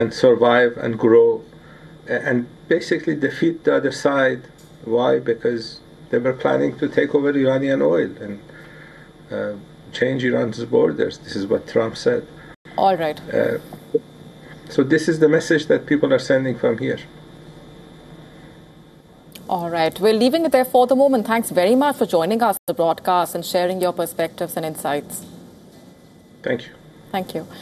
and survive and grow and basically defeat the other side. Why? Because they were planning to take over Iranian oil and change Iran's borders. This is what Trump said. All right. So this is the message that people are sending from here. All right. We're leaving it there for the moment. Thanks very much for joining us on the broadcast and sharing your perspectives and insights. Thank you. Thank you.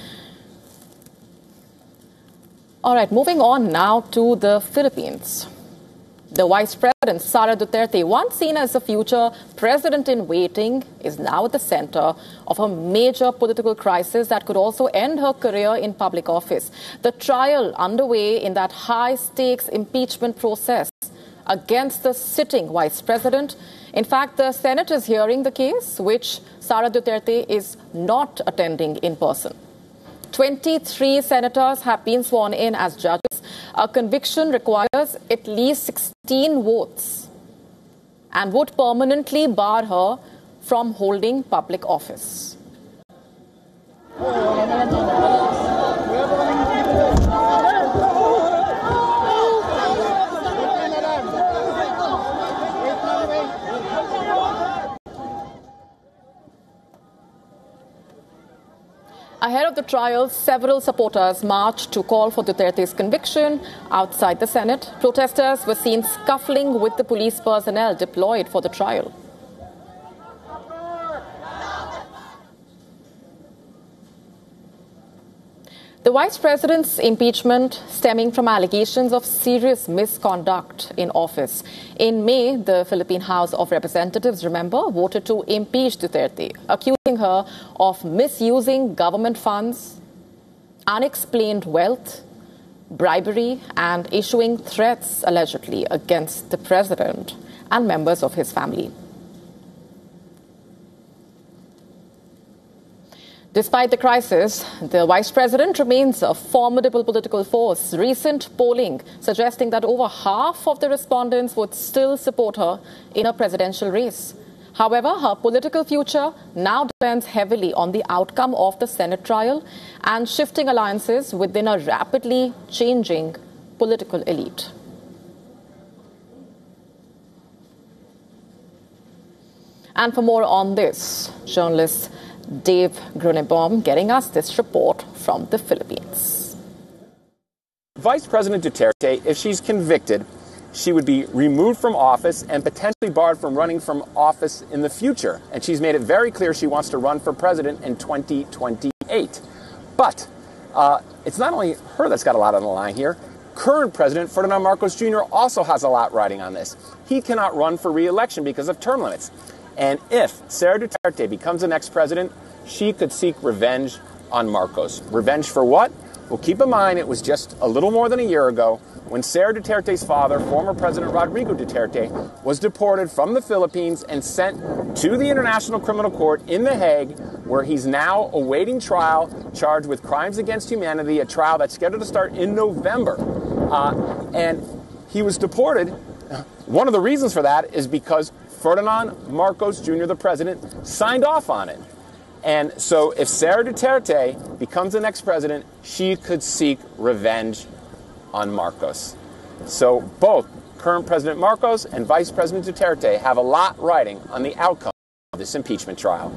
All right. Moving on now to the Philippines. The Vice President, Sara Duterte, once seen as a future president-in-waiting, is now at the center of a major political crisis that could also end her career in public office. The trial underway in that high-stakes impeachment process against the sitting Vice President. In fact, the Senate is hearing the case, which Sara Duterte is not attending in person. 23 senators have been sworn in as judges. A conviction requires at least 16 votes and would permanently bar her from holding public office. Ahead of the trial, several supporters marched to call for Duterte's conviction outside the Senate. Protesters were seen scuffling with the police personnel deployed for the trial. The Vice President's impeachment stemming from allegations of serious misconduct in office. In May, the Philippine House of Representatives, remember, voted to impeach Duterte, accusing her of misusing government funds, unexplained wealth, bribery, and issuing threats, allegedly, against the president and members of his family. Despite the crisis, the Vice President remains a formidable political force. Recent polling suggesting that over half of the respondents would still support her in a presidential race. However, her political future now depends heavily on the outcome of the Senate trial and shifting alliances within a rapidly changing political elite. And for more on this, journalist Dave Grunebaum getting us this report from the Philippines. Vice President Duterte, if she's convicted, she would be removed from office and potentially barred from running from office in the future. And she's made it very clear she wants to run for president in 2028. But it's not only her that's got a lot on the line here. Current President Ferdinand Marcos Jr. also has a lot riding on this. He cannot run for re-election because of term limits. And if Sara Duterte becomes the next president, she could seek revenge on Marcos. Revenge for what? Well, keep in mind, it was just a little more than a year ago when Sara Duterte's father, former President Rodrigo Duterte, was deported from the Philippines and sent to the International Criminal Court in The Hague, where he's now awaiting trial, charged with crimes against humanity, a trial that's scheduled to start in November. And he was deported. One of the reasons for that is because Ferdinand Marcos Jr., the president, signed off on it. And so if Sara Duterte becomes the next president, she could seek revenge on Marcos. So both current President Marcos and Vice President Duterte have a lot riding on the outcome of this impeachment trial.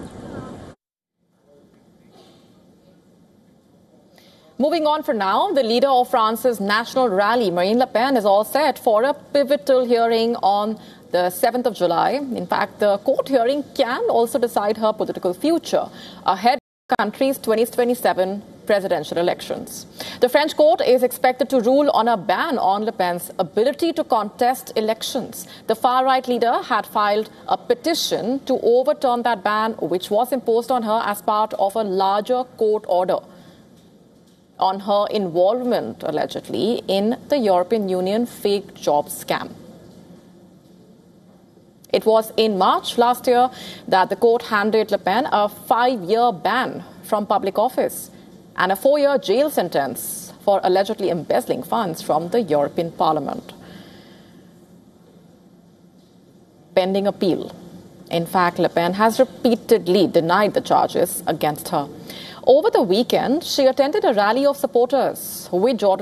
Moving on for now, the leader of France's national rally, Marine Le Pen, is all set for a pivotal hearing on the 7th of July. In fact, the court hearing can also decide her political future ahead of the country's 2027 presidential elections. The French court is expected to rule on a ban on Le Pen's ability to contest elections. The far-right leader had filed a petition to overturn that ban, which was imposed on her as part of a larger court order on her involvement, allegedly, in the European Union fake job scam. It was in March last year that the court handed Le Pen a 5-year ban from public office and a 4-year jail sentence for allegedly embezzling funds from the European Parliament. Pending appeal. In fact, Le Pen has repeatedly denied the charges against her. Over the weekend, she attended a rally of supporters with Jordan